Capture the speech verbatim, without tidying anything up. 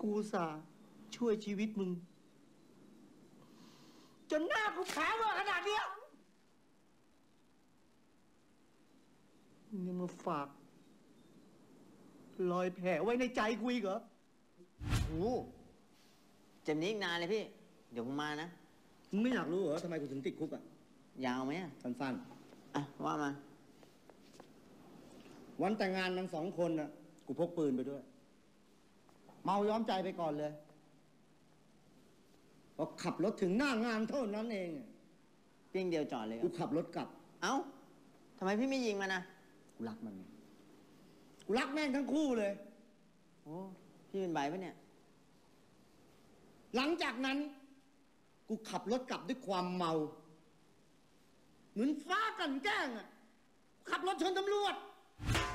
กูสาช่วยชีวิตมึงจนหน้ากูแผลเวอะขนาดเนี้ยยังมาฝากรอยแผลไว้ในใจกูอีกเหรอโอ้เจ็บนี้อีกนานเลยพี่เดี๋ยวผมมานะมึงไม่อยากรู้เหรอทำไมกูถึงติดคุกอ่ะยาวไหมอ่ะสั้นๆอ่ะว่ามาวันแต่งงานทั้งสองคนน่ะกูพกปืนไปด้วยเมาย้อมใจไปก่อนเลยพอขับรถถึงหน้างานเท่านั้นเองเพียงเดียวจอดเลยกูขับรถกลับเอ้าทำไมพี่ไม่ยิงมันนะกูรักมันกูรักแม่งทั้งคู่เลยโอ้พี่เป็นใบปะเนี่ยหลังจากนั้นกูขับรถกลับด้วยความเมาเหมือนฟ้ากันแกล้งอ่ะขับรถชนตำรวจ